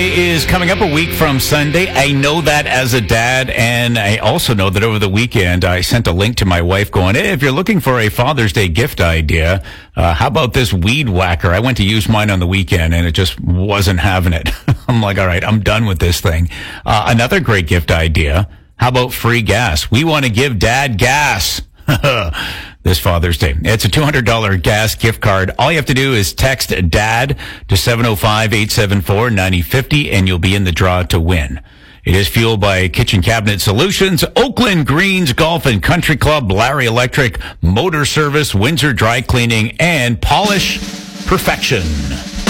Is coming up a week from Sunday. I know that as a dad, and I also know that over the weekend I sent a link to my wife going, hey, if you're looking for a Father's Day gift idea, how about this weed whacker? I went to use mine on the weekend and it just wasn't having it. I'm like, all right, I'm done with this thing. Another great gift idea. How about free gas? We want to give Dad gas. This Father's Day. It's a $200 gas gift card. All you have to do is text DAD to 705-874-9050 and you'll be in the draw to win. It is fueled by Kitchen Cabinet Solutions, Oakland Greens Golf and Country Club, Larry Electric, Motor Service, Windsor Dry Cleaning, and Polish Perfection.